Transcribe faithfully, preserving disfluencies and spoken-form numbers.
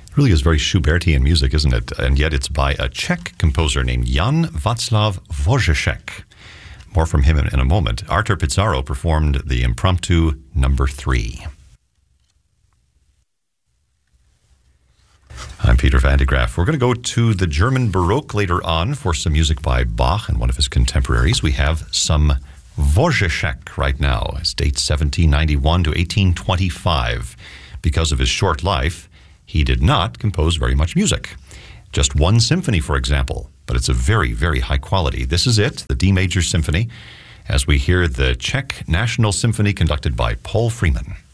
Really is very Schubertian music, isn't it? And yet it's by a Czech composer named Jan Václav Wojciech. More from him in a moment. Artur Pizarro performed the Impromptu number three. I'm Peter Van de Graaf. We're going to go to the German Baroque later on for some music by Bach and one of his contemporaries. We have some Wojciech right now. His date seventeen ninety-one to eighteen twenty-five. Because of his short life, he did not compose very much music. Just one symphony, for example, but it's a very, very high quality. This is it, the D Major Symphony, as we hear the Czech National Symphony conducted by Paul Freeman.